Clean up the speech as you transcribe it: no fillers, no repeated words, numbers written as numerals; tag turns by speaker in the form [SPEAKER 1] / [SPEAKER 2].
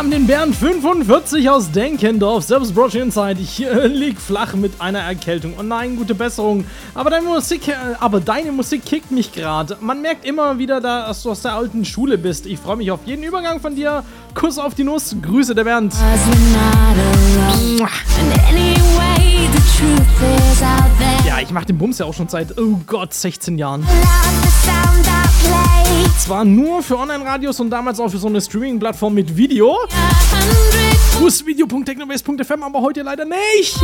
[SPEAKER 1] haben den Bernd 45 aus Denkendorf. Servus Broshi Inside. Ich lieg flach mit einer Erkältung. Oh nein, gute Besserung. Aber deine Musik kickt mich gerade. Man merkt immer wieder, dass du aus der alten Schule bist. Ich freue mich auf jeden Übergang von dir. Kuss auf die Nuss. Grüße, der Bernd. Ja, ich mache den Bums ja auch schon seit, oh Gott, 16 Jahren. Zwar nur für Online-Radios und damals auch für so eine Streaming-Plattform mit Video. Video.technobase.fm, aber heute leider nicht.